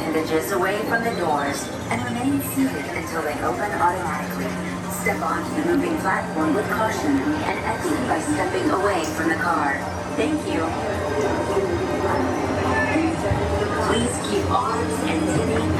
appendages away from the doors and remain seated until they open automatically. Step onto the moving platform with caution and exit by stepping away from the car. Thank you. Please keep arms and titty